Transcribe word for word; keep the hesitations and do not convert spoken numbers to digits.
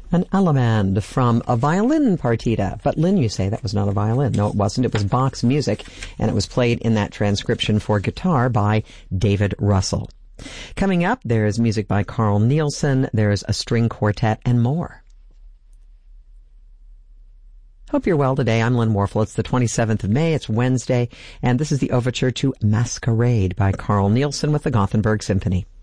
An allemande from a violin partita. But Lynn, you say that was not a violin. No, it wasn't. It was Bach's music, and it was played in that transcription for guitar by David Russell. Coming up, there's music by Carl Nielsen, there's a string quartet, and more. Hope you're well today. I'm Lynn Warfel. It's the twenty-seventh of May. It's Wednesday, and this is the overture to Masquerade by Carl Nielsen with the Gothenburg Symphony.